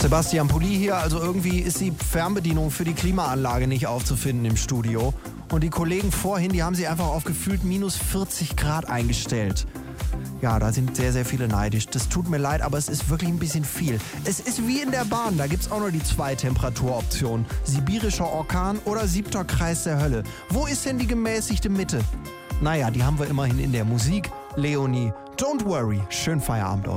Sebastian Pulli hier, also irgendwie ist die Fernbedienung für die Klimaanlage nicht aufzufinden im Studio. Und die Kollegen vorhin, die haben sie einfach auf gefühlt minus 40 Grad eingestellt. Ja, da sind sehr, sehr viele neidisch. Das tut mir leid, aber es ist wirklich ein bisschen viel. Es ist wie in der Bahn, da gibt's auch nur die 2 Temperaturoptionen. Sibirischer Orkan oder 7. Kreis der Hölle. Wo ist denn die gemäßigte Mitte? Naja, die haben wir immerhin in der Musik. Leonie, don't worry. Schönen Feierabend euch.